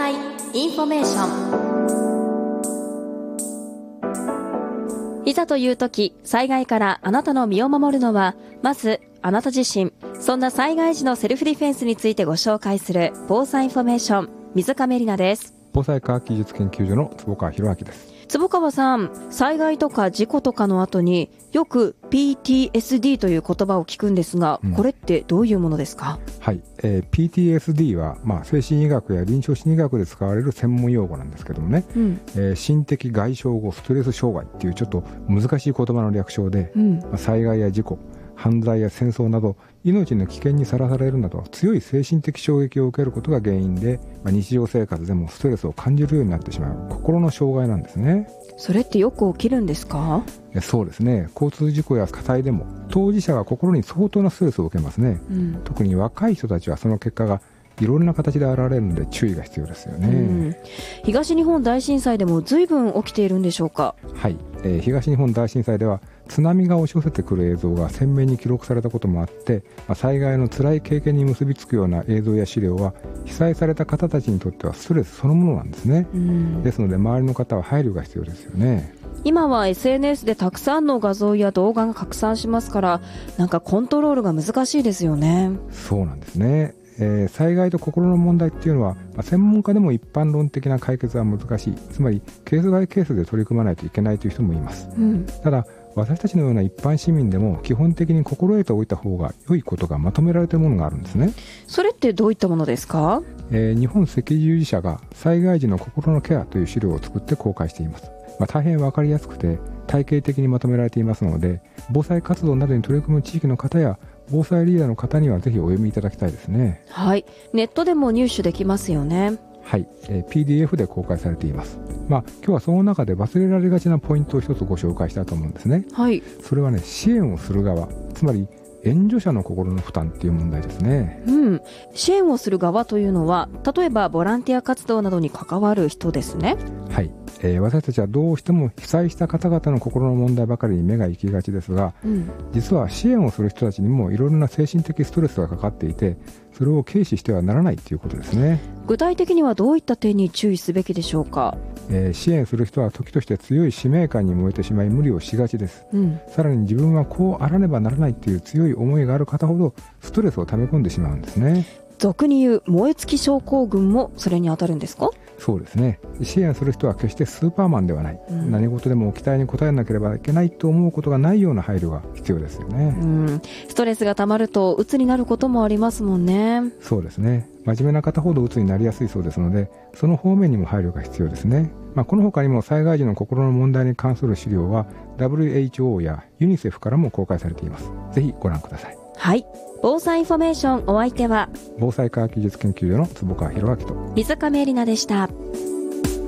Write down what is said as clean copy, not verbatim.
災インフォメーション。いざという時、災害からあなたの身を守るのはまずあなた自身。そんな災害時のセルフディフェンスについてご紹介する防災インフォメーション、水上里奈です。 防災科学技術研究所の坪川博明です。 坪川さん、災害とか事故とかの後によく PTSD という言葉を聞くんですが、これってどういうものですか？ はい、PTSD は、精神医学や臨床心理学で使われる専門用語なんですけどもね、心的外傷後ストレス障害っていうちょっと難しい言葉の略称で、災害や事故、犯罪や戦争など命の危険にさらされるなど強い精神的衝撃を受けることが原因で、日常生活でもストレスを感じるようになってしまう心の障害なんですね。 それってよく起きるんですか？ そうですね。交通事故や火災でも当事者が心に相当なストレスを受けますね、特に若い人たちはその結果がいろんな形で現れるので注意が必要ですよね。 東日本大震災でも随分起きているんでしょうか？ はい、東日本大震災では津波が押し寄せてくる映像が鮮明に記録されたこともあって、災害の辛い経験に結びつくような映像や資料は被災された方たちにとってはストレスそのものなんですね。ですので周りの方は配慮が必要ですよね。 今は SNS でたくさんの画像や動画が拡散しますから、なんかコントロールが難しいですよね。 そうなんですね。災害と心の問題っていうのは、専門家でも一般論的な解決は難しい、つまりケースバイケースで取り組まないといけないという人もいます、ただ私たちのような一般市民でも基本的に心得ておいた方が良いことがまとめられているものがあるんですね。 それってどういったものですか？ 日本赤十字社が災害時の心のケアという資料を作って公開しています。大変わかりやすくて体系的にまとめられていますので、防災活動などに取り組む地域の方や防災リーダーの方にはぜひお読みいただきたいですね。 はい、ネットでも入手できますよね。 はい、PDF で公開されています。今日はその中で忘れられがちなポイントを一つご紹介したいと思うんですね。 はい、 それはね、支援をする側、つまり援助者の心の負担っていう問題ですね。 支援をする側というのは例えばボランティア活動などに関わる人ですね。 はい、私たちはどうしても被災した方々の心の問題ばかりに目が行きがちですが、実は支援をする人たちにもいろいろな精神的ストレスがかかっていて、それを軽視してはならないということですね。 具体的にはどういった点に注意すべきでしょうか？ 支援する人は時として強い使命感に燃えてしまい無理をしがちです、さらに自分はこうあらねばならないという強い思いがある方ほどストレスを溜め込んでしまうんですね。 俗に言う燃え尽き症候群もそれに当たるんですか？ そうですね。支援する人は決してスーパーマンではない、何事でも期待に応えなければいけないと思うことがないような配慮が必要ですよね。 ストレスが溜まると鬱になることもありますもんね。 そうですね。真面目な方ほど鬱になりやすいそうですので、その方面にも配慮が必要ですね。この他にも災害時の心の問題に関する資料は WHO やユニセフからも公開されています。ぜひご覧ください。 はい、防災インフォメーション、お相手は防災科学技術研究所の坪川博明と水上里奈でした。